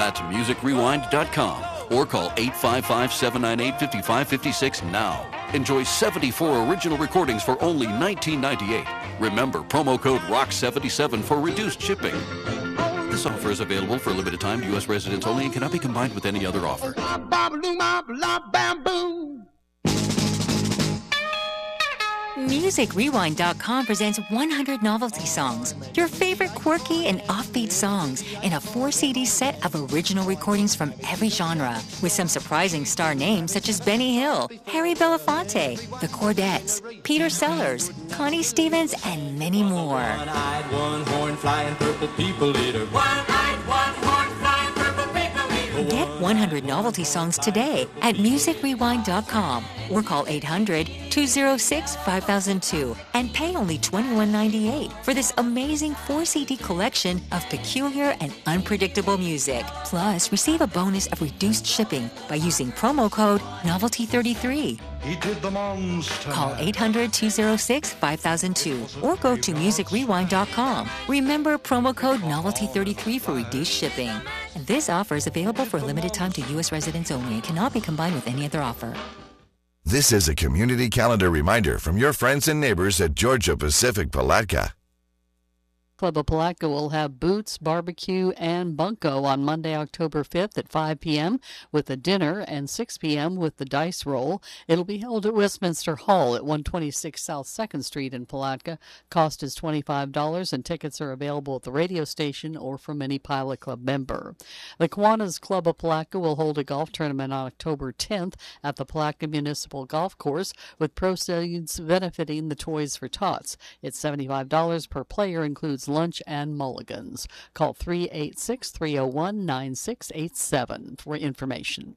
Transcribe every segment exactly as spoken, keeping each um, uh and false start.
That's music rewind dot com or call eight five five, seven nine eight, five five five six now. Enjoy seventy-four original recordings for only nineteen ninety-eight. Remember, promo code R O C K seventy-seven for reduced shipping. This offer is available for a limited time to U S residents only and cannot be combined with any other offer. music rewind dot com presents one hundred novelty songs, your favorite quirky and offbeat songs in a four C D set of original recordings from every genre, with some surprising star names such as Benny Hill, Harry Belafonte, The Chordettes, Peter Sellers, Connie Stevens, and many more. One-eyed, one-horn, flying purple people eater. One-eyed, one-horn, flying purple people eater. Get one hundred novelty songs today at music rewind dot com or call eight hundred, two oh six, five thousand two and pay only twenty-one ninety-eight for this amazing four C D collection of peculiar and unpredictable music. Plus, receive a bonus of reduced shipping by using promo code novelty thirty-three. He did the monster. Call eight hundred, two oh six, five thousand two or go to music rewind dot com. Remember promo code novelty thirty-three for reduced shipping. And this offer is available for a limited time to U S residents only and cannot be combined with any other offer. This is a community calendar reminder from your friends and neighbors at Georgia Pacific Palatka. Club of Palatka will have Boots, Barbecue, and Bunko on Monday, October fifth at five p.m. with a dinner and six p.m. with the dice roll. It'll be held at Westminster Hall at one twenty-six South second Street in Palatka. Cost is twenty-five dollars, and tickets are available at the radio station or from any Pilot Club member. The Kiwanis Club of Palatka will hold a golf tournament on October tenth at the Palatka Municipal Golf Course, with proceeds benefiting the Toys for Tots. It's seventy-five dollars per player, includes lunch and mulligans. Call three eight six, three oh one, nine six eight seven for information.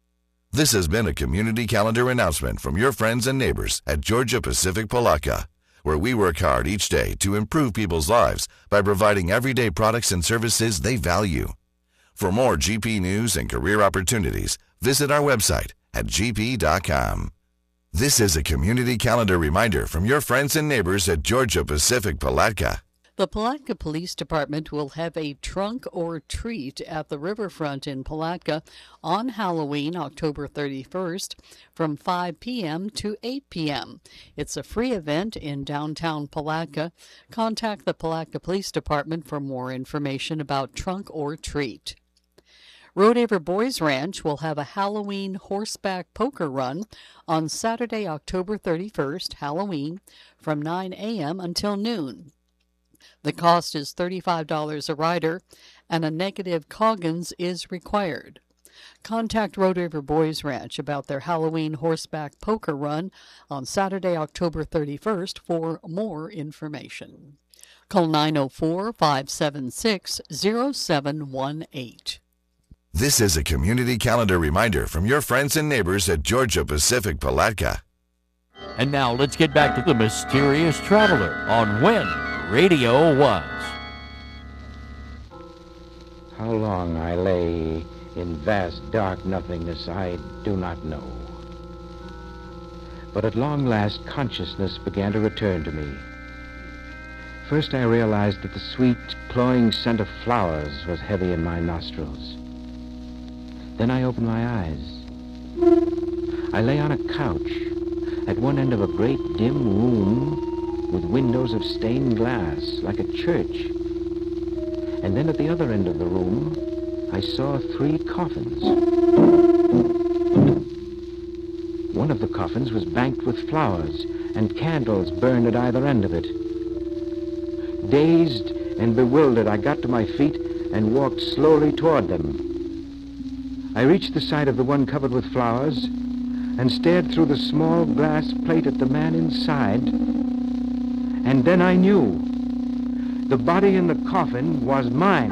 This has been a community calendar announcement from your friends and neighbors at Georgia Pacific Palatka, where we work hard each day to improve people's lives by providing everyday products and services they value. For more G P news and career opportunities, visit our website at g p dot com. This is a community calendar reminder from your friends and neighbors at Georgia Pacific Palatka. The Palatka Police Department will have a trunk or treat at the riverfront in Palatka on Halloween, October thirty-first, from five p.m. to eight p.m. It's a free event in downtown Palatka. Contact the Palatka Police Department for more information about trunk or treat. Rodeheaver Boys Ranch will have a Halloween horseback poker run on Saturday, October thirty-first, Halloween, from nine a.m. until noon. The cost is thirty-five dollars a rider, and a negative Coggins is required. Contact Rodeheaver Boys Ranch about their Halloween horseback poker run on Saturday, October thirty-first for more information. Call nine oh four, five seven six, oh seven one eight. This is a community calendar reminder from your friends and neighbors at Georgia Pacific Palatka. And now let's get back to the Mysterious Traveler on When Radio Was. How long I lay in vast dark nothingness I do not know. But at long last consciousness began to return to me. First I realized that the sweet, cloying scent of flowers was heavy in my nostrils. Then I opened my eyes. I lay on a couch at one end of a great dim room with windows of stained glass, like a church. And then at the other end of the room, I saw three coffins. One of the coffins was banked with flowers, and candles burned at either end of it. Dazed and bewildered, I got to my feet and walked slowly toward them. I reached the side of the one covered with flowers and stared through the small glass plate at the man inside. And then I knew. The body in the coffin was mine.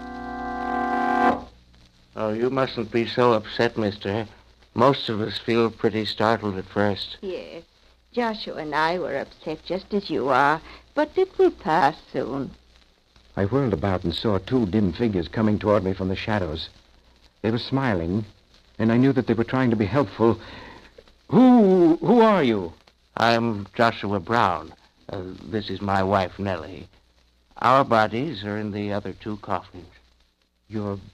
Oh, you mustn't be so upset, mister. Most of us feel pretty startled at first. Yes. Joshua and I were upset just as you are, but it will pass soon. I whirled about and saw two dim figures coming toward me from the shadows. They were smiling, and I knew that they were trying to be helpful. Who, who are you? I'm Joshua Brown. Uh, this is my wife, Nellie. Our bodies are in the other two coffins. Your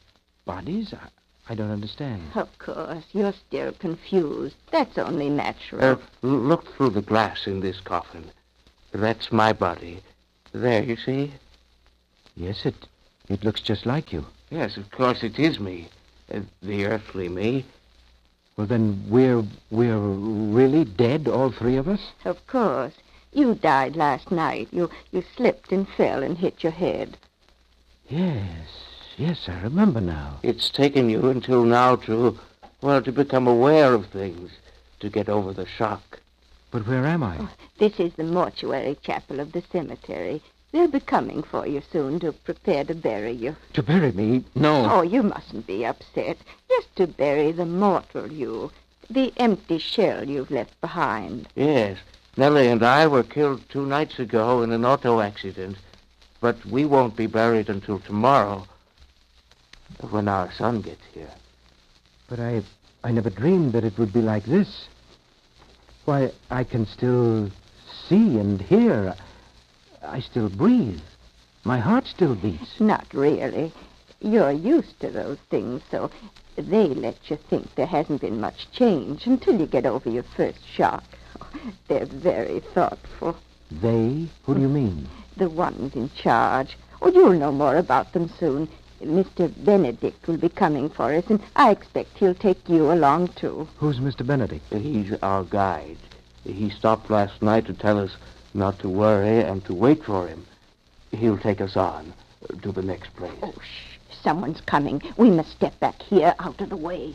Bodies? I, I don't understand. Of course, you're still confused. That's only natural. Uh, look through the glass in this coffin. That's my body. There, you see? Yes, it it looks just like you. Yes, of course it is me. Uh, the earthly me. Well, then we're we're really dead, all three of us? Of course. You died last night. You you slipped and fell and hit your head. Yes, yes, I remember now. It's taken you until now to, well, to become aware of things, to get over the shock. But where am I? Oh, this is the mortuary chapel of the cemetery. They'll be coming for you soon to prepare to bury you. To bury me? No. Oh, you mustn't be upset. Just to bury the mortal you, the empty shell you've left behind. Yes, Nellie and I were killed two nights ago in an auto accident, but we won't be buried until tomorrow, when our son gets here. But I, I never dreamed that it would be like this. Why, I can still see and hear. I still breathe. My heart still beats. Not really. You're used to those things, so they let you think there hasn't been much change until you get over your first shock. They're very thoughtful. They? Who do you mean? The ones in charge. Oh, you'll know more about them soon. Mister Benedict will be coming for us, and I expect he'll take you along, too. Who's Mister Benedict? He's our guide. He stopped last night to tell us not to worry and to wait for him. He'll take us on to the next place. Oh, shh. Someone's coming. We must step back here out of the way.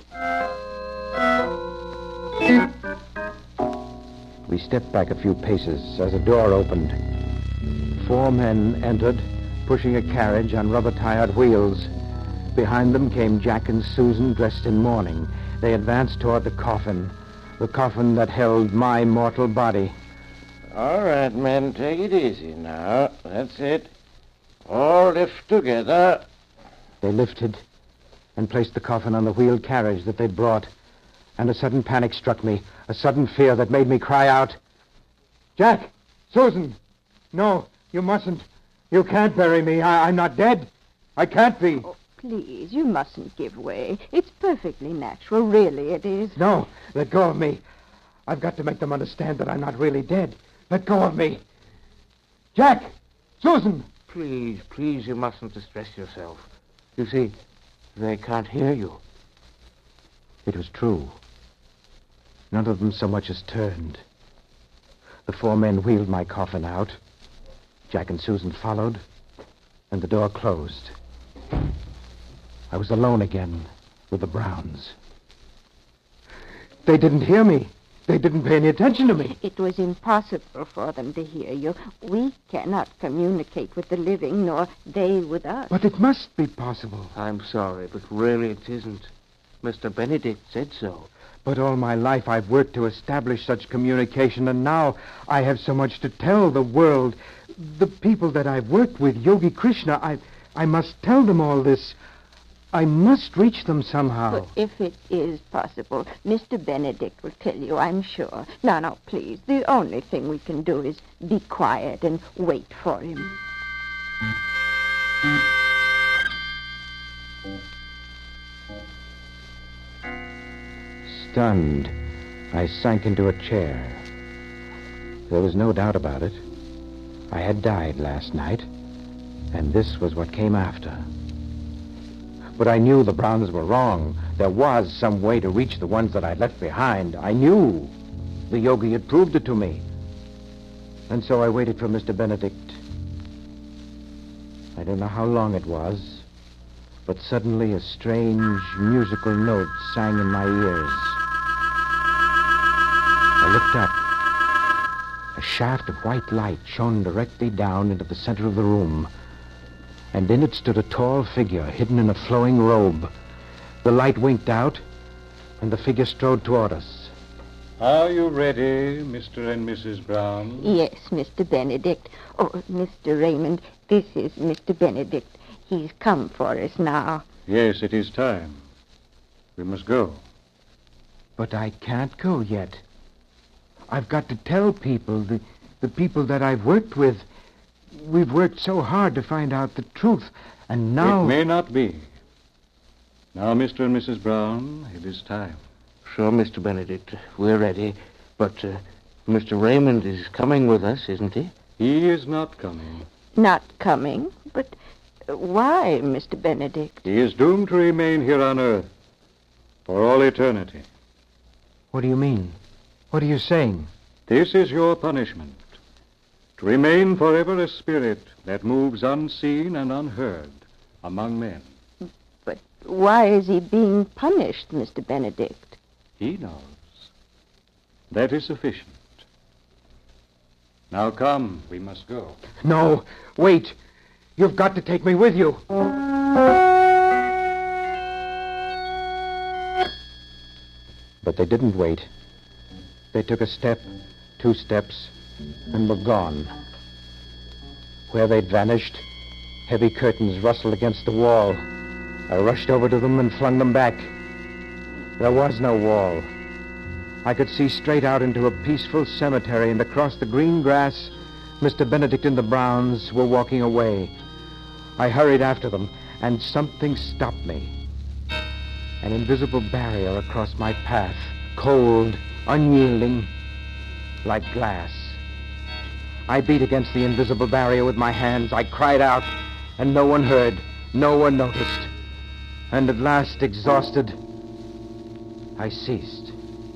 We stepped back a few paces as a door opened. Four men entered, pushing a carriage on rubber-tired wheels. Behind them came Jack and Susan, dressed in mourning. They advanced toward the coffin, the coffin that held my mortal body. All right, men, take it easy now. That's it. All lift together. They lifted and placed the coffin on the wheeled carriage that they'd brought. And a sudden panic struck me, a sudden fear that made me cry out, Jack! Susan! No, you mustn't. You can't bury me. I, I'm not dead. I can't be. Oh, please, you mustn't give way. It's perfectly natural, really it is. No, let go of me. I've got to make them understand that I'm not really dead. Let go of me. Jack! Susan! Please, please, you mustn't distress yourself. You see, they can't hear you. It was true. None of them so much as turned. The four men wheeled my coffin out. Jack and Susan followed, and the door closed. I was alone again with the Browns. They didn't hear me. They didn't pay any attention to me. It was impossible for them to hear you. We cannot communicate with the living, nor they with us. But it must be possible. I'm sorry, but really it isn't. Mister Benedict said so. But all my life I've worked to establish such communication, and now I have so much to tell the world. The people that I've worked with, Yogi Krishna, I, I must tell them all this. I must reach them somehow. But if it is possible, Mister Benedict will tell you, I'm sure. Now, now, please, the only thing we can do is be quiet and wait for him. Stunned, I sank into a chair. There was no doubt about it. I had died last night, and this was what came after. But I knew the Browns were wrong. There was some way to reach the ones that I'd left behind. I knew. The yogi had proved it to me. And so I waited for Mister Benedict. I don't know how long it was, but suddenly a strange musical note sang in my ears. I looked up. A shaft of white light shone directly down into the center of the room. And in it stood a tall figure hidden in a flowing robe. The light winked out, and the figure strode toward us. Are you ready, Mister and Missus Brown? Yes, Mister Benedict. Oh, Mister Raymond, this is Mister Benedict. He's come for us now. Yes, it is time. We must go. But I can't go yet. I've got to tell people, the, the people that I've worked with. We've worked so hard to find out the truth, and now... It may not be. Now, Mister and Missus Brown, it is time. Sure, Mister Benedict. We're ready. But uh, Mister Raymond is coming with us, isn't he? He is not coming. Not coming? But why, Mister Benedict? He is doomed to remain here on Earth for all eternity. What do you mean? What are you saying? This is your punishment. To remain forever a spirit that moves unseen and unheard among men. But why is he being punished, Mister Benedict? He knows. That is sufficient. Now come, we must go. No, wait. You've got to take me with you. But they didn't wait. They took a step, two steps, and were gone. Where they'd vanished, heavy curtains rustled against the wall. I rushed over to them and flung them back. There was no wall. I could see straight out into a peaceful cemetery, and across the green grass, Mister Benedict and the Browns were walking away. I hurried after them, and something stopped me. An invisible barrier across my path, cold, unyielding, like glass. I beat against the invisible barrier with my hands. I cried out, and no one heard, no one noticed. And at last, exhausted, I ceased.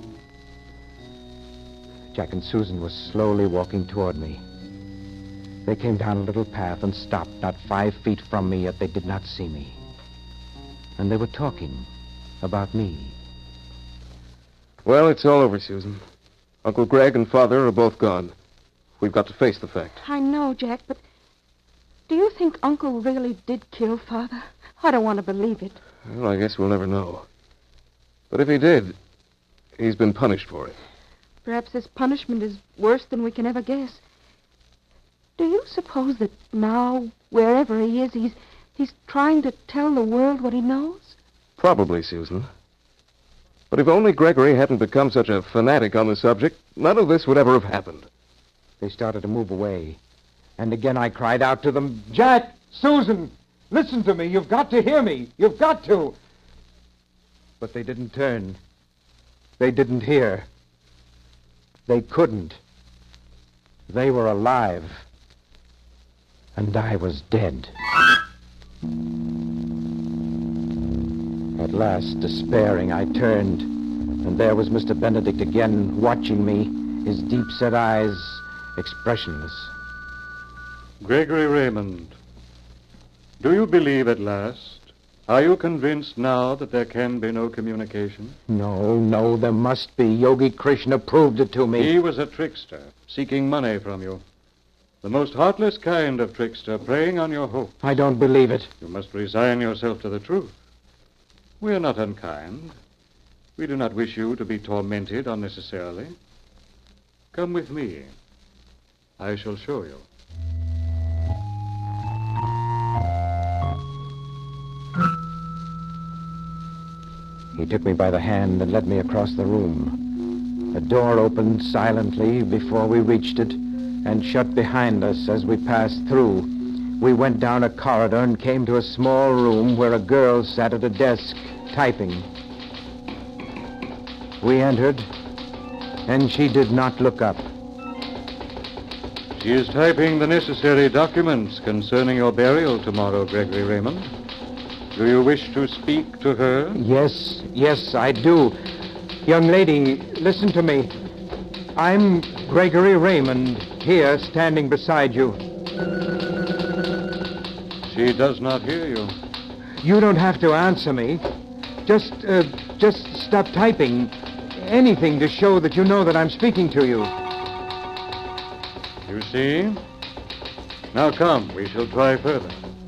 Jack and Susan were slowly walking toward me. They came down a little path and stopped not five feet from me, yet they did not see me. And they were talking about me. Well, it's all over, Susan. Uncle Greg and Father are both gone. We've got to face the fact. I know, Jack, but do you think Uncle really did kill Father? I don't want to believe it. Well, I guess we'll never know. But if he did, he's been punished for it. Perhaps this punishment is worse than we can ever guess. Do you suppose that now, wherever he is, he's he's trying to tell the world what he knows? Probably, Susan. But if only Gregory hadn't become such a fanatic on the subject, none of this would ever have happened. They started to move away. And again I cried out to them, Jack, Susan, listen to me. You've got to hear me. You've got to. But they didn't turn. They didn't hear. They couldn't. They were alive. And I was dead. At last, despairing, I turned, and there was Mister Benedict again, watching me, his deep-set eyes expressionless. Gregory Raymond, do you believe at last? Are you convinced now that there can be no communication? No, no, there must be. Yogi Krishna proved it to me. He was a trickster, seeking money from you. The most heartless kind of trickster, preying on your hope. I don't believe it. You must resign yourself to the truth. We are not unkind. We do not wish you to be tormented unnecessarily. Come with me. I shall show you. He took me by the hand and led me across the room. A door opened silently before we reached it and shut behind us as we passed through. We went down a corridor and came to a small room where a girl sat at a desk, typing. We entered, and she did not look up. She is typing the necessary documents concerning your burial tomorrow, Gregory Raymond. Do you wish to speak to her? Yes, yes, I do. Young lady, listen to me. I'm Gregory Raymond, here standing beside you. She does not hear you. You don't have to answer me. Just, uh, just stop typing. Anything to show that you know that I'm speaking to you. You see? Now come, we shall try further.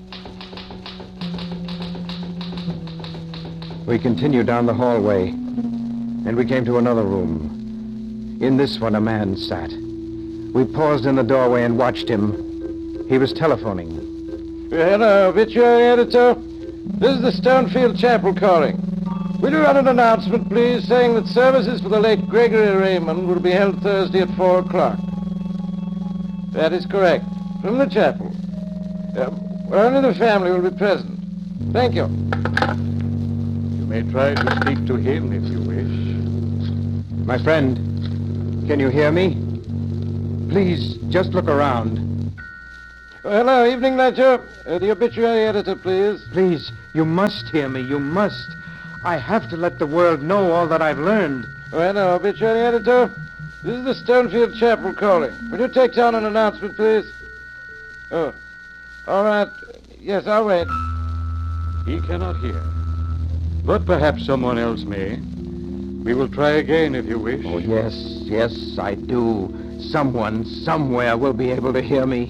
We continued down the hallway, and we came to another room. In this one, a man sat. We paused in the doorway and watched him. He was telephoning. Hello, obituary editor. This is the Stonefield Chapel calling. Will you run an announcement, please, saying that services for the late Gregory Raymond will be held Thursday at four o'clock? That is correct. From the chapel. Uh, only the family will be present. Thank you. may try to speak to him if you wish. My friend, can you hear me? Please, just look around. Oh, hello, Evening Ledger. Uh, the obituary editor, please. Please, you must hear me. You must. I have to let the world know all that I've learned. Oh, hello, obituary editor. This is the Stonefield Chapel calling. Will you take down an announcement, please? Oh, all right. Yes, I'll wait. He cannot hear. But perhaps someone else may. We will try again if you wish. Oh, yes, yes, I do. Someone, somewhere will be able to hear me.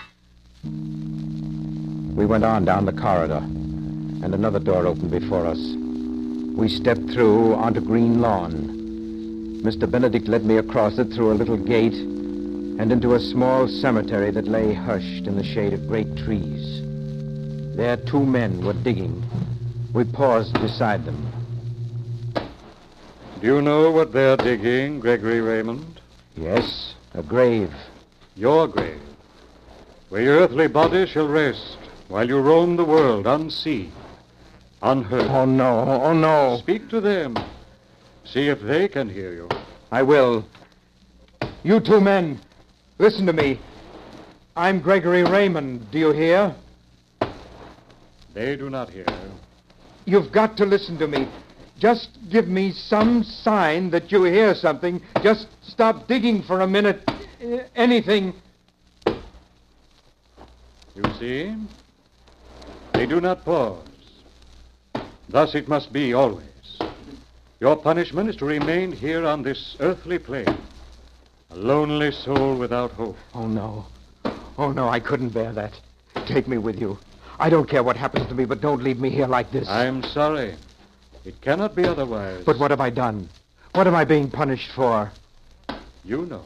We went on down the corridor, and another door opened before us. We stepped through onto green lawn. Mister Benedict led me across it through a little gate and into a small cemetery that lay hushed in the shade of great trees. There two men were digging. We paused beside them. Do you know what they're digging, Gregory Raymond? Yes, a grave. Your grave, where your earthly body shall rest while you roam the world unseen, unheard. Oh, no, oh, no. Speak to them. See if they can hear you. I will. You two men, listen to me. I'm Gregory Raymond. Do you hear? They do not hear. You've got to listen to me. Just give me some sign that you hear something. Just stop digging for a minute. Uh, anything. You see? They do not pause. Thus it must be always. Your punishment is to remain here on this earthly plane, a lonely soul without hope. Oh, no. Oh, no, I couldn't bear that. Take me with you. I don't care what happens to me, but don't leave me here like this. I'm sorry. It cannot be otherwise. But what have I done? What am I being punished for? You know.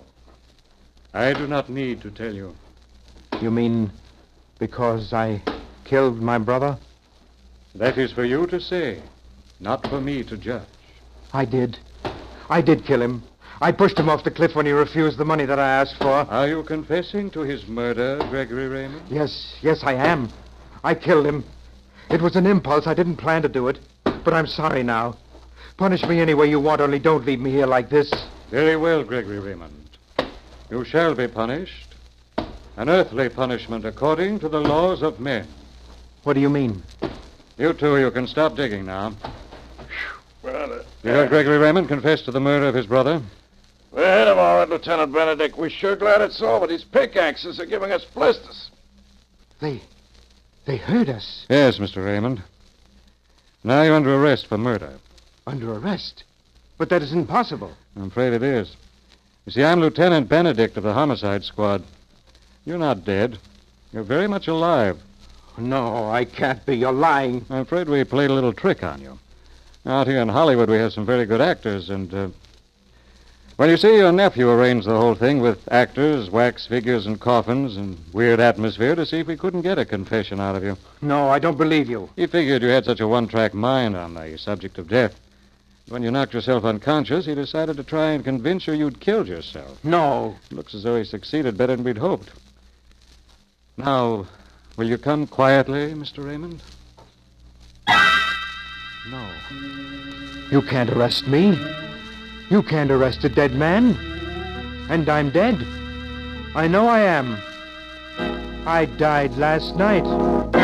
I do not need to tell you. You mean because I killed my brother? That is for you to say, not for me to judge. I did. I did kill him. I pushed him off the cliff when he refused the money that I asked for. Are you confessing to his murder, Gregory Raymond? Yes, yes, I am. I killed him. It was an impulse. I didn't plan to do it. But I'm sorry now. Punish me any way you want, only don't leave me here like this. Very well, Gregory Raymond. You shall be punished. An earthly punishment according to the laws of men. What do you mean? You two, you can stop digging now. Well, uh, You heard Gregory Raymond confess to the murder of his brother? we hit him all right, Lieutenant Benedict. We're sure glad it's all, but his pickaxes are giving us blisters. They... they heard us. Yes, Mister Raymond. Now you're under arrest for murder. Under arrest? But that isn't possible. I'm afraid it is. You see, I'm Lieutenant Benedict of the Homicide Squad. You're not dead. You're very much alive. No, I can't be. You're lying. I'm afraid we played a little trick on you. Out here in Hollywood, we have some very good actors, and, uh... well, you see, your nephew arranged the whole thing with actors, wax figures, and coffins, and weird atmosphere to see if we couldn't get a confession out of you. No, I don't believe you. He figured you had such a one-track mind on the subject of death. When you knocked yourself unconscious, he decided to try and convince you you'd killed yourself. No. Looks as though he succeeded better than we'd hoped. Now, will you come quietly, Mister Raymond? No. You can't arrest me. You can't arrest a dead man. And I'm dead. I know I am. I died last night.